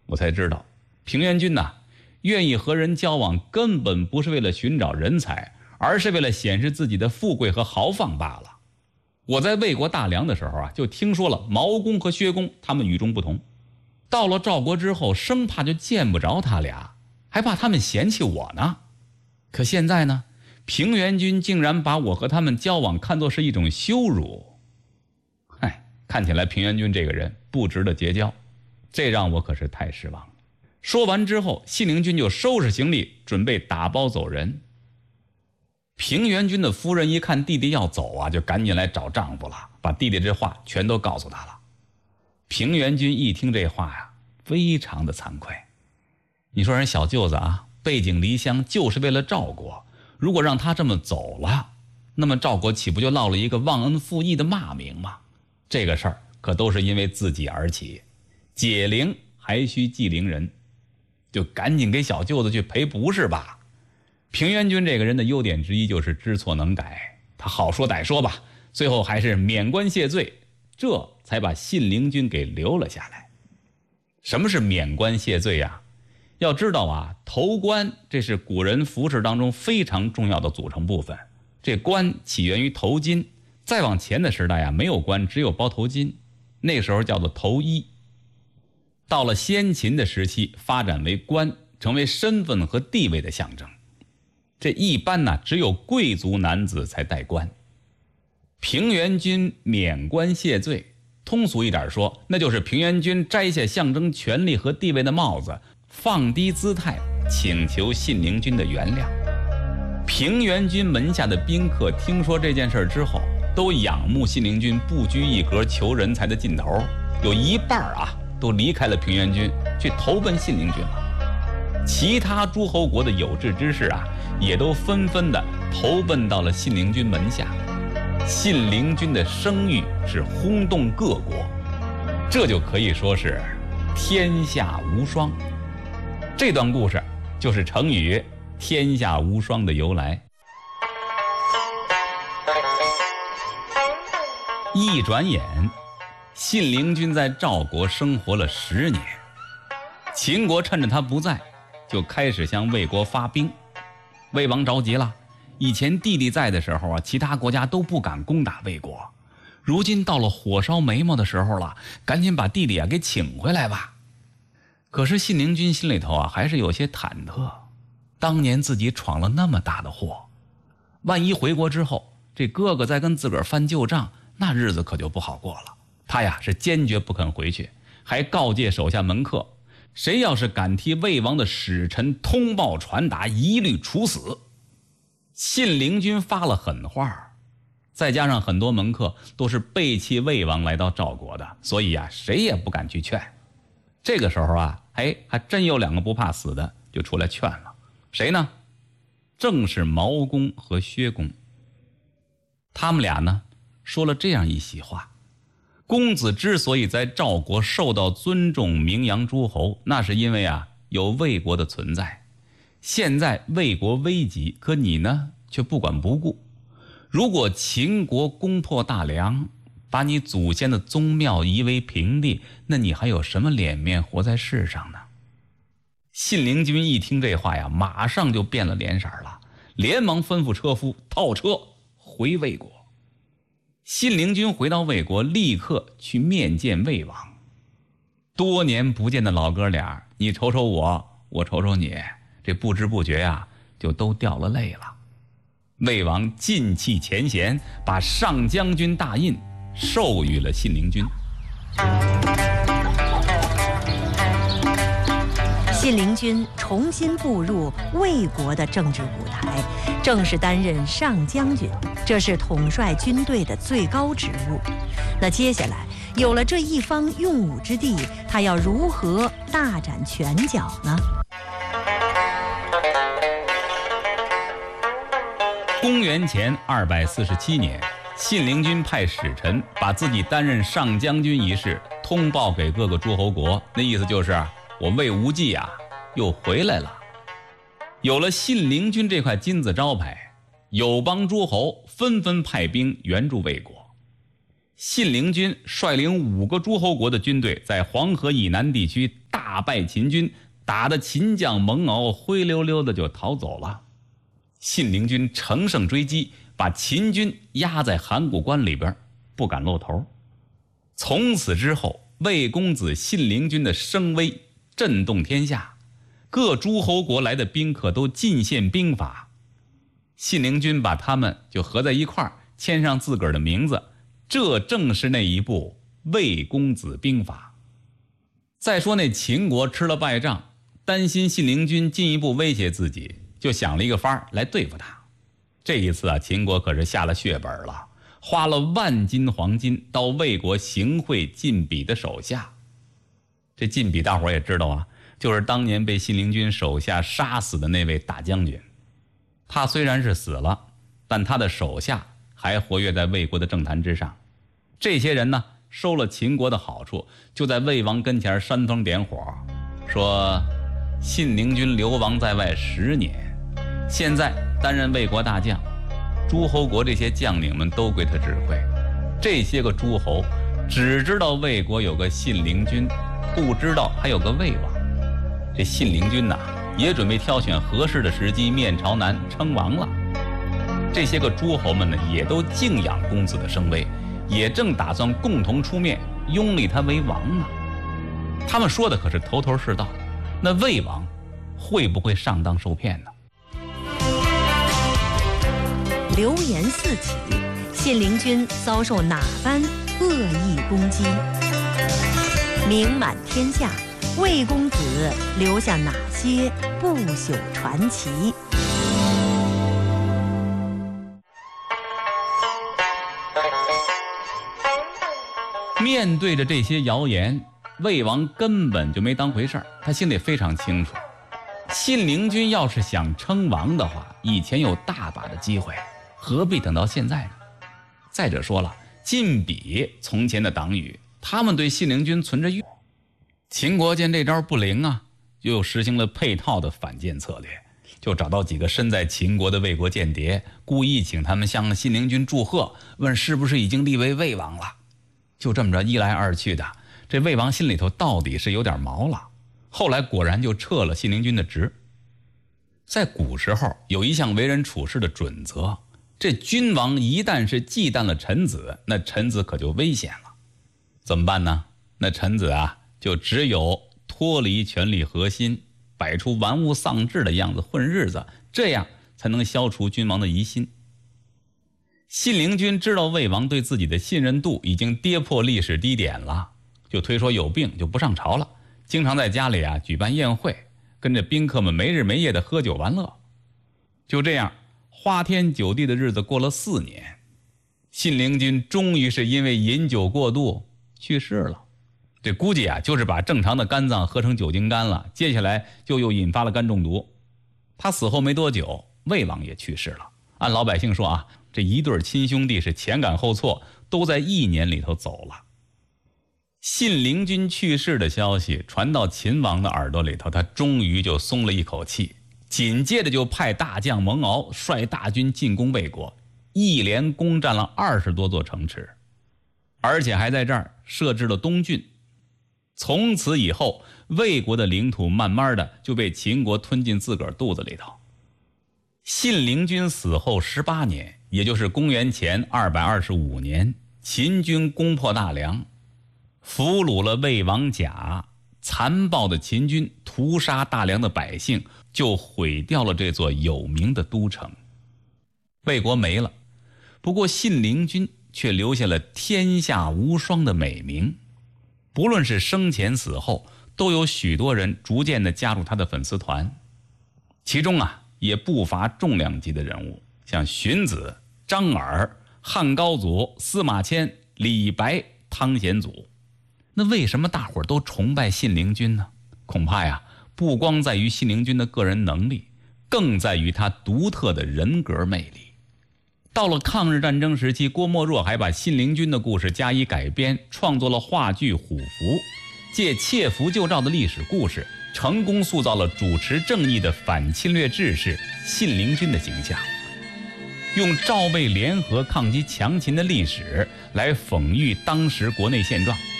我才知道平原君呐，愿意和人交往根本不是为了寻找人才，而是为了显示自己的富贵和豪放罢了。我在魏国大梁的时候啊，就听说了毛公和薛公他们与众不同。到了赵国之后，生怕就见不着他俩，还怕他们嫌弃我呢。可现在呢，平原君竟然把我和他们交往看作是一种羞辱。看起来平原君这个人不值得结交，这让我可是太失望了。说完之后，信陵君就收拾行李准备打包走人。平原君的夫人一看弟弟要走啊，就赶紧来找丈夫了，把弟弟这话全都告诉他了。平原君一听这话呀，非常的惭愧。你说人小舅子啊，背井离乡就是为了赵国，如果让他这么走了，那么赵国岂不就落了一个忘恩负义的骂名吗？这个事儿可都是因为自己而起，解铃还须系铃人，就赶紧给小舅子去赔不是吧。平原君这个人的优点之一就是知错能改，他好说歹说吧，最后还是免官谢罪，这才把信陵君给留了下来。什么是免官谢罪呀？要知道啊，头冠这是古人服饰当中非常重要的组成部分。这冠起源于头巾，再往前的时代啊，没有冠，只有包头巾，那时候叫做头衣。到了先秦的时期，发展为冠，成为身份和地位的象征。这一般呢，只有贵族男子才戴冠。平原君免官谢罪，通俗一点说，那就是平原君摘下象征权力和地位的帽子，放低姿态，请求信陵君的原谅。平原君门下的宾客听说这件事之后，都仰慕信陵君不拘一格求人才的劲头，有一半啊都离开了平原君，去投奔信陵君了。其他诸侯国的有志之士啊，也都纷纷的投奔到了信陵君门下。信陵君的声誉是轰动各国，这就可以说是天下无双。这段故事就是成语天下无双的由来。一转眼，信陵君在赵国生活了10年。秦国趁着他不在，就开始向魏国发兵。魏王着急了，以前弟弟在的时候啊，其他国家都不敢攻打魏国，如今到了火烧眉毛的时候了，赶紧把弟弟啊给请回来吧。可是信陵君心里头啊还是有些忐忑，当年自己闯了那么大的祸，万一回国之后这哥哥再跟自个儿翻旧账，那日子可就不好过了。他呀是坚决不肯回去，还告诫手下门客，谁要是敢替魏王的使臣通报传达，一律处死。信陵君发了狠话，再加上很多门客都是背弃魏王来到赵国的，所以啊谁也不敢去劝。这个时候啊，还真有2个不怕死的就出来劝了。谁呢？正是毛公和薛公。他们俩呢说了这样一席话：公子之所以在赵国受到尊重，名扬诸侯，那是因为啊有魏国的存在。现在魏国危急，可你呢却不管不顾。如果秦国攻破大梁，把你祖先的宗庙夷为平地，那你还有什么脸面活在世上呢？信陵君一听这话呀，马上就变了脸色了，连忙吩咐车夫套车回魏国。信陵君回到魏国，立刻去面见魏王。多年不见的老哥俩，你瞅瞅我，我瞅瞅你，这不知不觉呀就都掉了泪了。魏王尽弃前嫌，把上将军大印授予了信陵君。 信陵君重新步入魏国的政治舞台，正式担任上将军，这是统帅军队的最高职务。那接下来有了这一方用武之地，他要如何大展拳脚呢？ 公元前247年，信陵君派使臣把自己担任上将军一事通报给各个诸侯国，那意思就是我魏无忌啊又回来了。有了信陵君这块金字招牌，友邦诸侯纷纷派兵援助魏国。信陵君率领5个诸侯国的军队，在黄河以南地区大大败秦军，打得秦将蒙骜灰溜溜的就逃走了。信陵君乘胜追击，把秦军压在函谷关里边，不敢露头。从此之后，魏公子信陵君的声威震动天下，各诸侯国来的宾客都进献兵法，信陵君把他们就合在一块儿，签上自个儿的名字，这正是那一部魏公子兵法。再说那秦国吃了败仗，担心信陵君进一步威胁自己，就想了一个法儿来对付他。这一次啊，秦国可是下了血本了，花了万斤黄金到魏国行贿晋鄙的手下。这晋鄙大伙儿也知道啊，就是当年被信陵君手下杀死的那位大将军。他虽然是死了，但他的手下还活跃在魏国的政坛之上。这些人呢，收了秦国的好处，就在魏王跟前煽风点火，说信陵君流亡在外10年，现在担任魏国大将，诸侯国这些将领们都归他指挥。这些个诸侯只知道魏国有个信陵君，不知道还有个魏王。这信陵君呐，也准备挑选合适的时机面朝南称王了。这些个诸侯们呢，也都敬仰公子的声威，也正打算共同出面拥立他为王呢。他们说的可是头头是道，那魏王会不会上当受骗呢？ 流言四起，信陵君遭受哪般恶意攻击？名满天下，魏公子留下哪些不朽传奇？ 面对着这些谣言，魏王根本就没当回事儿，他心里非常清楚，信陵君要是想称王的话，以前有大把的机会，何必等到现在呢？再者说了，晋鄙从前的党羽，他们对信陵君存着怨。秦国见这招不灵啊，又实行了配套的反间策略，就找到几个身在秦国的魏国间谍，故意请他们向信陵君祝贺，问是不是已经立为魏王了。就这么着一来二去的，这魏王心里头到底是有点毛了，后来果然就撤了信陵君的职。在古时候有一项为人处事的准则，这君王一旦是忌惮了臣子，那臣子可就危险了。怎么办呢？那臣子啊，就只有脱离权力核心，摆出玩物丧志的样子混日子，这样才能消除君王的疑心。信陵君知道魏王对自己的信任度已经跌破历史低点了，就推说有病就不上朝了，经常在家里啊举办宴会，跟着宾客们没日没夜的喝酒玩乐。就这样花天酒地的日子过了4年，信陵君终于是因为饮酒过度去世了。这估计啊就是把正常的肝脏喝成酒精肝了，接下来就又引发了肝中毒。他死后没多久，魏王也去世了。按老百姓说啊，这一对亲兄弟是前赶后错，都在1年里头走了。信陵君去世的消息传到秦王的耳朵里头，他终于就松了一口气，紧接着就派大将蒙骜率大军进攻魏国，一连攻占了20多座城池，而且还在这儿设置了东郡。从此以后，魏国的领土慢慢的就被秦国吞进自个儿肚子里头。信陵君死后18年，也就是公元前225年，秦军攻破大梁，俘虏了魏王甲，残暴的秦军屠杀大梁的百姓，就毁掉了这座有名的都城。魏国没了，不过信陵君却留下了天下无双的美名。不论是生前死后，都有许多人逐渐的加入他的粉丝团，其中啊也不乏重量级的人物，像荀子、张耳、汉高祖、司马迁、李白、汤显祖。那为什么大伙儿都崇拜信陵君呢？恐怕呀，不光在于信陵君的个人能力，更在于他独特的人格魅力。到了抗日战争时期，郭沫若还把信陵君的故事加以改编，创作了话剧《虎符》，借窃符救赵的历史故事，成功塑造了主持正义的反侵略志士信陵君的形象，用赵魏联合抗击强秦的历史来讽喻当时国内现状。